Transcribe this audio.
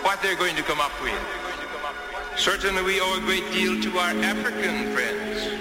what they're going to come up with. Certainly we owe a great deal to our African friends